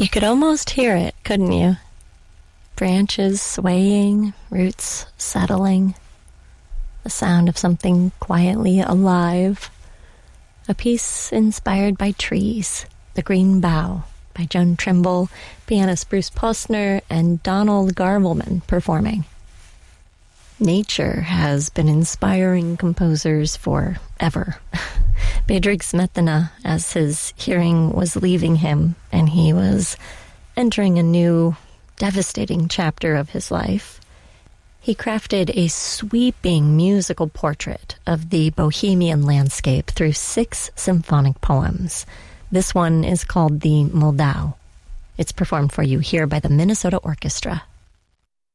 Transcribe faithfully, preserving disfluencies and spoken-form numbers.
You could almost hear it, couldn't you? Branches swaying, roots settling, the sound of something quietly alive. A piece inspired by trees, The Green Bough, by Joan Trimble, pianist Bruce Posner, and Donald Garvelman performing. Nature has been inspiring composers forever. Bedřich Smetana, as his hearing was leaving him and he was entering a new, devastating chapter of his life, he crafted a sweeping musical portrait of the Bohemian landscape through six symphonic poems. This one is called the Moldau. It's performed for you here by the Minnesota Orchestra.